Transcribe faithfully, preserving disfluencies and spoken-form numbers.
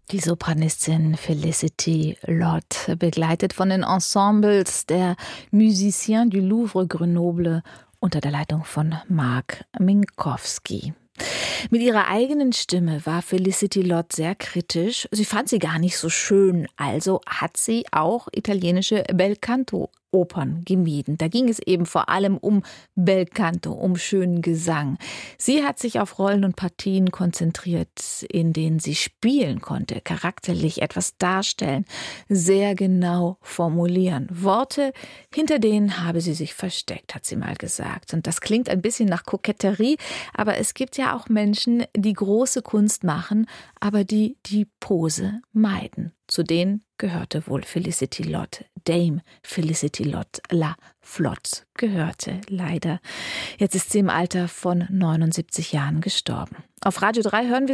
Die Sopranistin Felicity Lott, begleitet von den Ensembles der Musiciens du Louvre Grenoble unter der Leitung von Marc Minkowski. Mit ihrer eigenen Stimme war Felicity Lott sehr kritisch. Sie fand sie gar nicht so schön, also hat sie auch italienische Belcanto-Opern gemieden. Da ging es eben vor allem um Belcanto, um schönen Gesang. Sie hat sich auf Rollen und Partien konzentriert, in denen sie spielen konnte, charakterlich etwas darstellen, sehr genau formulieren. Worte, hinter denen habe sie sich versteckt, hat sie mal gesagt. Und das klingt ein bisschen nach Koketterie, aber es gibt ja auch Menschen, die große Kunst machen, aber die die Pose meiden. Zu denen gehörte wohl Felicity Lott. Dame Felicity Lott La Flotte gehörte leider. Jetzt ist sie im Alter von neunundsiebzig Jahren gestorben. Auf Radio drei hören wir